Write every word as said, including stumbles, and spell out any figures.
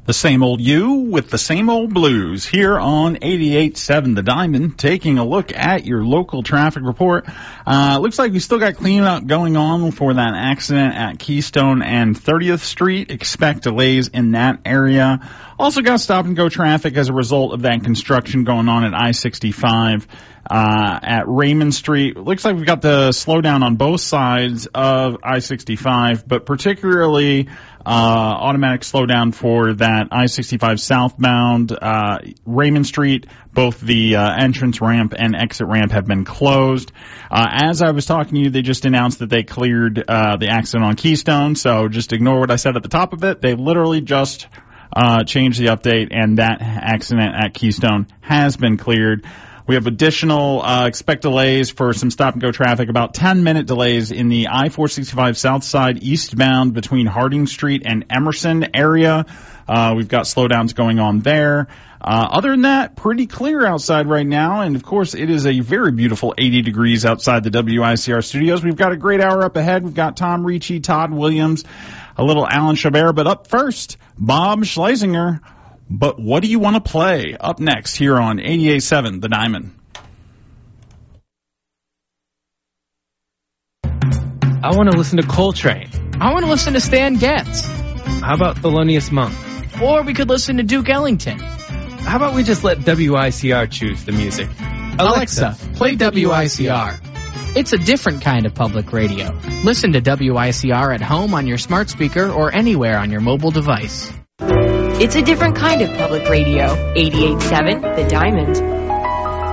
The same old you with the same old blues here on eighty-eight point seven The Diamond, taking a look at your local traffic report. Uh, looks like we still got cleanup going on for that accident at Keystone and thirtieth Street. Expect delays in that area. Also got stop and go traffic as a result of that construction going on at I sixty-five uh, at Raymond Street. Looks like we've got the slowdown on both sides of I sixty-five, but particularly Uh, automatic slowdown for that I sixty-five southbound, uh, Raymond Street. Both the, uh, entrance ramp and exit ramp have been closed. Uh, as I was talking to you, they just announced that they cleared, uh, the accident on Keystone, so just ignore what I said at the top of it. They literally just, uh, changed the update, and that accident at Keystone has been cleared. We have additional, uh, expect delays for some stop-and-go traffic, about ten-minute delays in the I four sixty-five south side eastbound between Harding Street and Emerson area. Uh, we've got slowdowns going on there. Uh, other than that, pretty clear outside right now, and of course, it is a very beautiful eighty degrees outside the W I C R studios. We've got a great hour up ahead. We've got Tom Ricci, Todd Williams, a little Alan Chabert, but up first, Bob Schlesinger. But what do you want to play? Up next here on eighty-eight point seven The Diamond. I want to listen to Coltrane. I want to listen to Stan Getz. How about Thelonious Monk? Or we could listen to Duke Ellington. How about we just let W I C R choose the music? Alexa, Alexa play W I C R. It's a different kind of public radio. Listen to W I C R at home on your smart speaker or anywhere on your mobile device. It's a different kind of public radio. eighty-eight point seven The Diamond.